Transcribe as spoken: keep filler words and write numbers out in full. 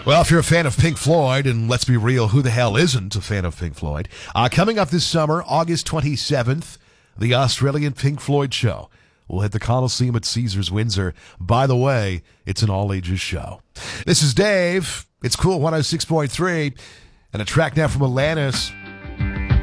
Well, if you're a fan of Pink Floyd, and let's be real, who the hell isn't a fan of Pink Floyd? Uh, coming up this summer, August twenty-seventh, the Australian Pink Floyd show. We'll hit the Coliseum at Caesars Windsor. By the way, it's an all-ages show. This is Dave. It's Cool one oh six point three. And a track now from Alanis.